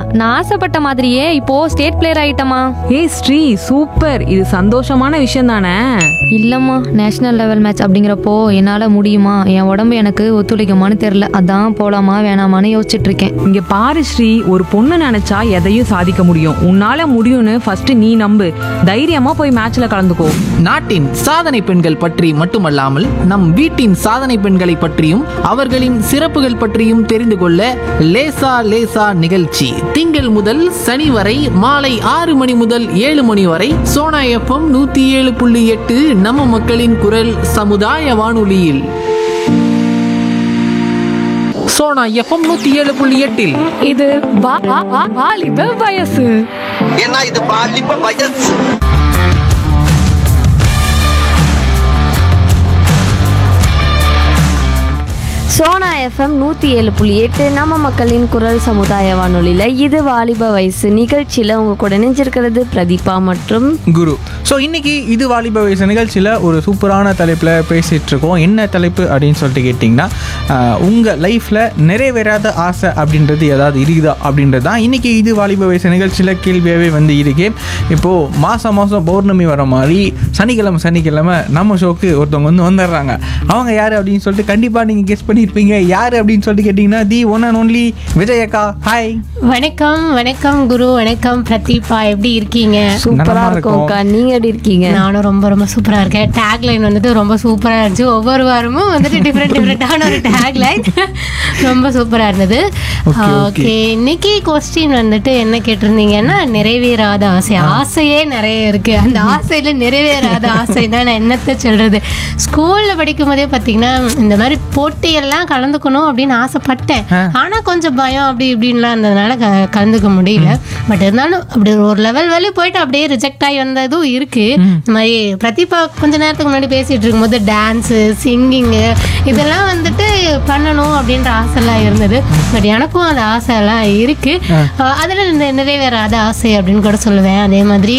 நான் ஆசைப்பட்ட மாதிரியே இப்போ ஸ்டேட் பிளேயர் ஆயிட்டமா. ஏய் ஸ்ரீ, சூப்பர். இது சந்தோஷமான விஷயம் தானே? இல்லம்மா, நேஷனல் லெவல் மேட்ச் அப்படிங்கிறப்போ என்னால முடியுமா, என் உடம்பு எனக்கு ஒத்துழைக்குமான்னு தெரியல. அதான் போலாமா வேணாமான்னு யோசிச்சுட்டு இருக்கேன். இங்க பாரு ஸ்ரீ, ஒரு பொண்ணு நினைச்சா எதையும் சாதிக்க முடியும். உன்னால முடியும்னு ஃபர்ஸ்ட் நீ நம்பு. தைரியமா போய் மேட்ச்ல கலந்துக்கோ. நாட்டின் சாதனை பெண்கள் பற்றி மட்டுமல்லாமல் நம் வீட்டின் சாதனை பெண்களை பற்றியும் அவர்களின் சிறப்புகள் பற்றியும் தெரிந்து கொள்ள லேசா லேசா நிகழ்ச்சி திங்கள் முதல் சனி வரை மாலை 6 மணி முதல் 7 மணி வரை சோனா எஃப்எம் 107.8 நம்ம மக்களின் குரல் சமுதாய வானொலியில். சோனா எஃப்எம் 107.8 இது வாலிப வயசு. ஏன்னா இது பாலிப்ப வயசு. சோனா எஃப்எம் 107.8 நம்ம மக்களின் குரல் சமுதாய வானொலியில் இது வாலிப வயசு நிகழ்ச்சியில் உங்க கூட நினைஞ்சிருக்கிறது பிரதீபா மற்றும் குரு. ஸோ இன்னைக்கு இது வாலிப வயசு நிகழ்ச்சியில் ஒரு சூப்பரான தலைப்பில் பேசிகிட்டு இருக்கோம். என்ன தலைப்பு அப்படின்னு சொல்லிட்டு கேட்டிங்கன்னா, உங்கள் லைஃப்பில் நிறைவேறாத ஆசை அப்படின்றது ஏதாவது இருக்குதா அப்படின்றது தான் இன்றைக்கி இது வாலிப வயசு நிகழ்ச்சியில் கேள்வியாகவே வந்து இருக்கு. இப்போது மாதம் பௌர்ணமி வர மாதிரி சனிக்கிழமை நம்ம ஷோக்கு ஒருத்தவங்க வந்து வந்துடுறாங்க. அவங்க யார் அப்படின்னு சொல்லிட்டு கண்டிப்பாக நீங்கள் கெஸ் பண்ணியிருப்பீங்க. யார் அப்படின்னு சொல்லிட்டு கேட்டிங்கன்னா, the one and only Vijay அக்கா. ஹாய். வணக்கம் குரு. வணக்கம் பிரதீபா. எப்படி இருக்கீங்க? சூப்பரா இருக்கும்க்கா. நீங்க எப்படி இருக்கீங்க? நானும் ரொம்ப சூப்பரா இருக்கேன். டேக் லைன் வந்துட்டு ரொம்ப சூப்பரா இருந்துச்சு. ஒவ்வொரு வாரமும் வந்துட்டு டிஃப்ரெண்டான ஒரு டேக் லைன் ரொம்ப சூப்பரா இருந்தது. ஓகே, இன்னைக்கு கொஸ்டின் வந்துட்டு என்ன கேட்டிருந்தீங்கன்னா, நிறைவேறாத ஆசையே நிறைய இருக்கு. அந்த ஆசையில நிறைவேறாத ஆசைன்னா நான் என்னத்த சொல்றது. ஸ்கூல்ல படிக்கும் போதே பாத்தீங்கன்னா இந்த மாதிரி போட்டியெல்லாம் கலந்துக்கணும் அப்படின்னு ஆசைப்பட்டேன். ஆனா கொஞ்சம் பயம் அப்படி இப்படின்லாம் இருந்ததுனால கலந்துக்க முடியல. பட் இருந்தாலும் அப்படி ஒரு லெவல் வரையும் போயிட்டு அப்படியே ரிஜெக்ட் ஆகி வந்ததும் இருக்கு. இந்த மாதிரி பிரதீபா கொஞ்ச நேரத்துக்கு முன்னாடி பேசிட்டு இருக்கும்போது டான்ஸு, சிங்கிங்கு இதெல்லாம் வந்துட்டு பண்ணணும் அப்படின்ற ஆசைலாம் இருந்தது. பட் எனக்கும் அந்த ஆசைலாம் இருக்கு. அதுல இந்த நிறைவேறாத ஆசை அப்படின்னு கூட சொல்லுவேன். அதே மாதிரி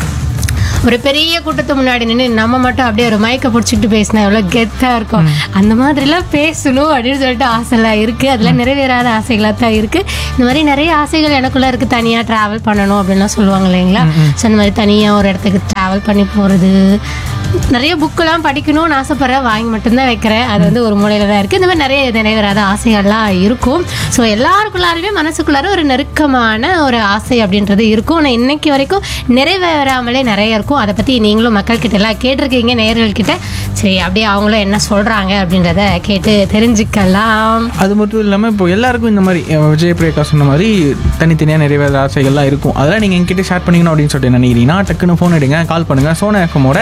ஒரு பெரிய கூட்டத்து முன்னாடி நின்று நம்ம மட்டும் அப்படியே ஒரு மைக்கை பிடிச்சிட்டு பேசினா எவ்வளோ கெத்தாக இருக்கும். அந்த மாதிரிலாம் பேசணும் அப்படின்னு சொல்லிட்டு ஆசைலாம் இருக்குது. அதெல்லாம் நிறைவேறாத ஆசைகளாக தான் இருக்குது. இந்த மாதிரி நிறைய ஆசைகள் எனக்குள்ளே இருக்குது. தனியாக ட்ராவல் பண்ணணும் அப்படின்லாம் சொல்லுவாங்க இல்லைங்களா. ஸோ அந்த மாதிரி தனியாக ஒரு இடத்துக்கு ட்ராவல் பண்ணி போகிறது, நிறைய புக்கெல்லாம் படிக்கணும்னு ஆசைப்படுறேன். வாங்கி மட்டும்தான் வைக்கிறேன். அது வந்து ஒரு மூலையில் தான் இருக்குது. இந்த மாதிரி நிறைய நிறைவேறாத ஆசைகள்லாம் இருக்கும். ஸோ எல்லாருக்குள்ளாருமே மனசுக்குள்ளார ஒரு நெருக்கமான ஒரு ஆசை அப்படின்றது இருக்கும். ஆனால் இன்னைக்கு வரைக்கும் நிறைவேறாமலே நிறைய இருக்கும். அதை பற்றி நீங்களும் மக்கள்கிட்ட எல்லாம் கேட்டிருக்கீங்க, நேயர்கள்கிட்ட. சரி, அப்படியே அவங்களும் என்ன சொல்கிறாங்க அப்படின்றத கேட்டு தெரிஞ்சுக்கலாம். அது மட்டும் இல்லாமல் இப்போ எல்லாருக்கும் இந்த மாதிரி விஜய் பிரியக்கா சொன்ன மாதிரி தனித்தனியாக நிறைவேற ஆசைகள்லாம் இருக்கும். அதெல்லாம் நீங்கள் எங்கிட்ட ஷேர் பண்ணிக்கணும் அப்படின்னு சொல்லிட்டு நினைக்கிறீங்கன்னா டக்குன்னு ஃபோன் எடுங்க, கால் பண்ணுங்கள். சோனா எஃப்எம்மோட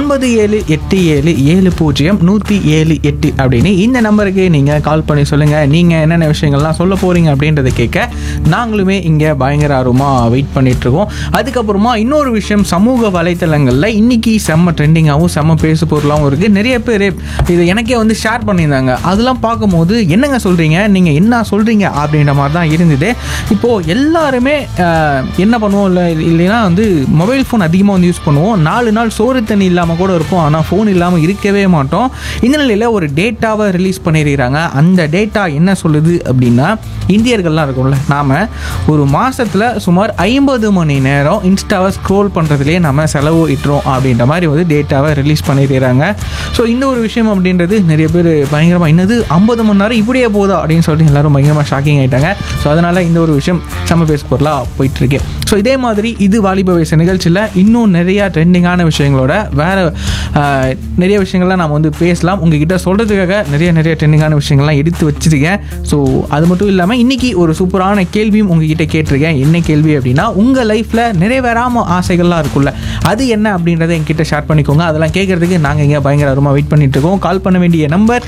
9787700178 அப்படின்னு இந்த நம்பருக்கு நீங்கள் கால் பண்ணி சொல்லுங்கள். நீங்கள் என்னென்ன விஷயங்கள்லாம் சொல்ல போகிறீங்க அப்படின்றத கேட்க நாங்களுமே இங்கே பயங்கர ஆர்வமாக வெயிட் பண்ணிகிட்ருக்கோம். அதுக்கப்புறமா இன்னொரு விஷயம், சமூக வலைத்தளங்களில் இன்றைக்கி செம்ம ட்ரெண்டிங்காகவும் செம்ம பேசு பொருளாகவும் இருக்குது. நிறைய பேர் இதை எனக்கே வந்து ஷேர் பண்ணியிருந்தாங்க. அதெல்லாம் பார்க்கும்போது என்னங்க சொல்கிறீங்க, நீங்கள் என்ன சொல்கிறீங்க அப்படின்ற மாதிரி தான் இருந்தது. இப்போது எல்லாருமே என்ன பண்ணுவோம் இல்லைன்னா வந்து மொபைல் ஃபோன் அதிகமாக வந்து யூஸ் பண்ணுவோம். 4 நாள் சோறு தண்ணி இல்லாமல் கூட இருப்போம். ஆனால் ஃபோன் இல்லாமல் இருக்கவே மாட்டோம். இந்த நிலையில் ஒரு டேட்டாவை ரிலீஸ் பண்ணியிருக்கிறாங்க. அந்த டேட்டா என்ன சொல்லுது அப்படின்னா, இந்தியர்கள்லாம் இருக்கும்ல, நாம் ஒரு மாதத்தில் சுமார் 50 மணி நேரம் இன்ஸ்டாவை ஸ்க்ரோல் பண்ணுறதுலேயே நம்ம செலவு இட்டுறோம் அப்படின்ற மாதிரி வந்து டேட்டாவை ரிலீஸ் பண்ணியிருக்கிறாங்க. ஸோ இந்த ஒரு விஷயம் அப்படின்றது நிறைய பேர் பயங்கரமாக என்னது 50 மணி நேரம் இப்படியே போதா அப்படின்னு சொல்லிட்டு எல்லாரும் பயங்கரமாக ஷாக்கிங் ஆகிட்டாங்க. ஸோ அதனால் இந்த ஒரு விஷயம் செம்ம பேசு பொருளாக போயிட்டுருக்கு. ஸோ இதே மாதிரி இது வாலிப வயசு நிகழ்ச்சியில் இன்னும் நிறையா ட்ரெண்டிங்கான விஷயங்களோட வேறு நிறைய விஷயங்கள்லாம் நாம் வந்து பேசலாம். உங்ககிட்ட சொல்கிறதுக்காக நிறைய ட்ரெண்டிங்கான விஷயங்கள்லாம் எடுத்து வச்சுருக்கேன். ஸோ அது மட்டும் இல்லாமல் இன்றைக்கி ஒரு சூப்பரான கேள்வியும் உங்ககிட்ட கேட்டிருக்கேன். என்ன கேள்வி அப்படின்னா, உங்கள் லைஃப்பில் நிறைவேறாமல் ஆசைகள்லாம் இருக்குல்ல, அது என்ன அப்படின்றத என்கிட்ட ஷேர் பண்ணிக்கோங்க. அதெல்லாம் கேட்குறதுக்கு நாங்கள் இங்கே பயங்கர அருமாக வெயிட் பண்ணிட்டு இருக்கோம். கால் பண்ண வேண்டிய நம்பர்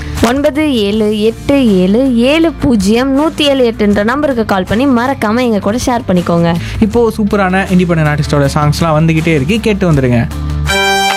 9787700178 நம்பருக்கு கால் பண்ணி மறக்காமல் எங்கள் கூட ஷேர் பண்ணிக்கோங்க. இப்போது சூப்பரான இண்டிபெண்டன்ட் ஆர்டிஸ்டோட சாங்ஸ்லாம் வந்துக்கிட்டே இருக்கு, கேட்டு வந்துடுங்க.